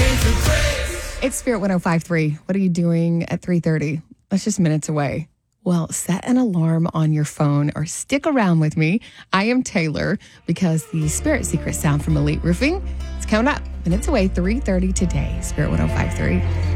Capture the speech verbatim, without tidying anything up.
It's Spirit one oh five point three. What are you doing at three thirty? That's just minutes away. Well, set an alarm on your phone or stick around with me. I am Taylor because the Spirit Secret sound from Elite Roofing, it's coming up. Minutes away, three thirty today. Spirit one oh five point three.